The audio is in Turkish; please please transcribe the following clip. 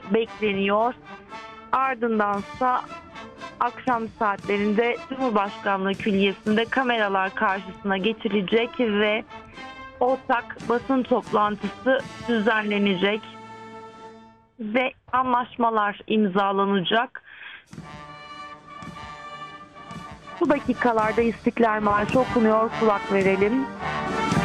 bekleniyor. Ardındansa akşam saatlerinde Cumhurbaşkanlığı Külliyesi'nde kameralar karşısına geçilecek ve ortak basın toplantısı düzenlenecek ve anlaşmalar imzalanacak. Bu dakikalarda İstiklal Marşı okunuyor, kulak verelim.